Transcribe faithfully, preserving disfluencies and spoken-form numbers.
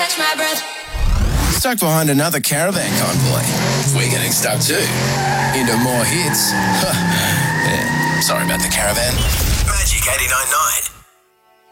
catch my breath. Stuck behind another caravan convoy. We're getting stuck too. Into more hits. Yeah, sorry about the caravan. Magic eighty-nine point nine.